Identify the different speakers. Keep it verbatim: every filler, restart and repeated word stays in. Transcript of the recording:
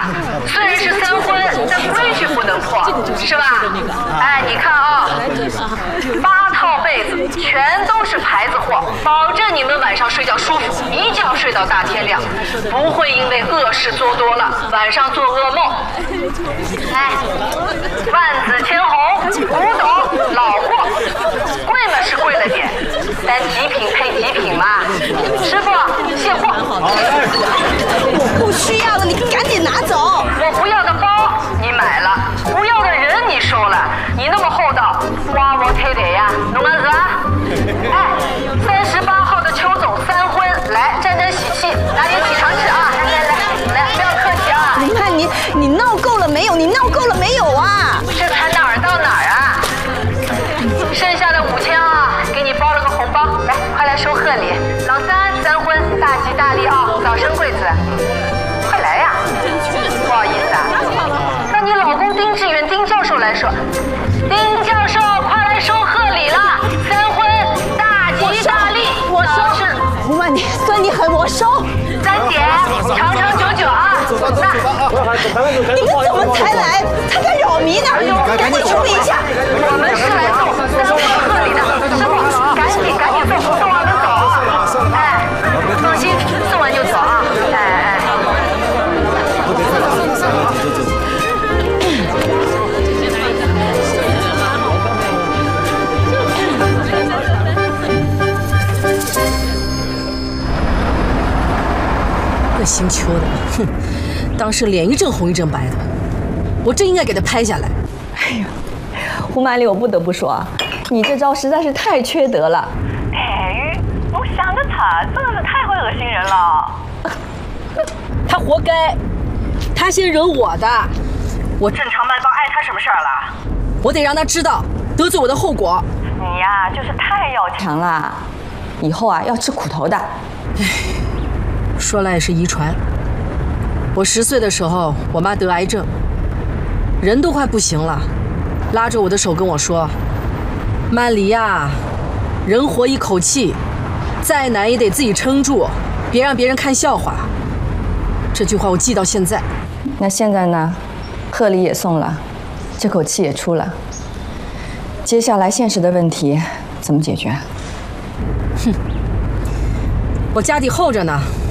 Speaker 1: 呀，虽然是三婚，但规矩不能破，是吧？哎，你看啊，八套被子全都是牌子货，保证你们晚上睡觉舒服，一觉睡到大天亮，不会因为恶事做多了晚上做噩梦。哎，万紫千红，古董老货，贵嘛是贵了点，但极品配极品嘛。师傅，卸货。
Speaker 2: 我不需要了，你赶紧拿走。
Speaker 1: 我不要的包你买了，不要的人你收了，你那么厚道，花我推得呀，弄个子啊！哎，三十八号的邱总三婚，来沾沾喜气，拿点起床气啊！来来来来，不要客气啊！
Speaker 2: 你看你你闹够了没有？你闹够了没有啊？
Speaker 1: 这才哪儿到哪儿啊？剩下的五千啊，给你包了个红包，来，快来收贺礼。老三三婚，大吉大利啊，早生贵子，快来呀！不好意思啊，让你老公丁志远丁教授来说，丁教授快来收贺礼了，三婚大吉大利，
Speaker 2: 我收。胡曼妮，算你狠，我收。
Speaker 1: 三姐长长久久啊！
Speaker 2: 你们怎么才来？才敢扰民呢！赶紧处理一下。
Speaker 1: 我们是来送三婚贺礼的，师傅，赶紧赶紧送，送完了走啊！哎，放心，送完就走啊！哎哎。
Speaker 3: 这姓邱的，哼，当时脸一阵红一阵白的，我真应该给他拍下来。
Speaker 2: 哎呀，胡曼丽，我不得不说啊，你这招实在是太缺德了。
Speaker 1: 哎，我想着他真的是太会恶心人了。
Speaker 3: 他活该，他先惹我的。我
Speaker 1: 正常办到碍他什么事儿了？
Speaker 3: 我得让他知道得罪我的后果。
Speaker 1: 你呀，就是太要强。
Speaker 2: 强了，以后啊要吃苦头的。
Speaker 3: 唉，说来也是遗传。我十岁的时候，我妈得癌症，人都快不行了，拉着我的手跟我说：“曼梨呀，人活一口气，再难也得自己撑住，别让别人看笑话。”这句话我记到现在。
Speaker 2: 那现在呢？贺礼也送了，这口气也出了。接下来现实的问题怎么解决？
Speaker 3: 哼，我家底厚着呢。